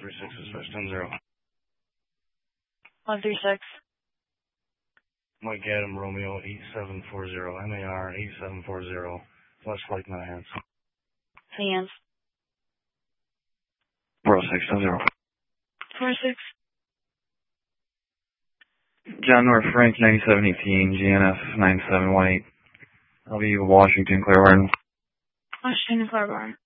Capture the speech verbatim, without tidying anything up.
three six, dispatch ten zero. one three six. Mike Adam, Romeo eight seven four zero, M A R eight seven four zero, West Lake Nahans. Hands. four oh six, ten zero. four six. John North Frank, ninety-seven eighteen, G N F nine seven one eight. I'll be Washington, Clearwater. Washington, Clearwater.